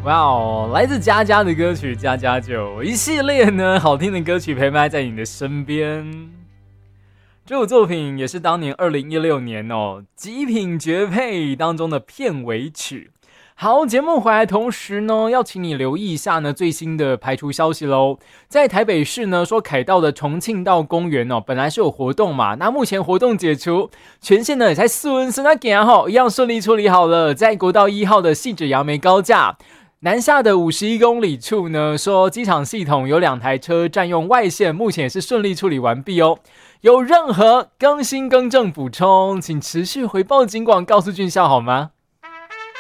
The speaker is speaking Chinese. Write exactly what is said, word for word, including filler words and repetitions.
哇哦，来自佳佳的歌曲《家家酒》，一系列呢好听的歌曲陪伴在你的身边。这首作品也是当年二零一六年哦《极品绝配》当中的片尾曲。好，节目回来同时呢，要请你留意一下呢最新的排除消息喽。在台北市呢，说凯道的重庆道公园哦，本来是有活动嘛，那目前活动解除，全线呢也才顺顺那行吼，一样顺利处理好了。在国道一号的汐止杨梅高架南下的五十一公里处呢，说机场系统有两台车占用外线，目前也是顺利处理完毕哦。有任何更新更正补充，请持续回报警广告诉俊孝好吗？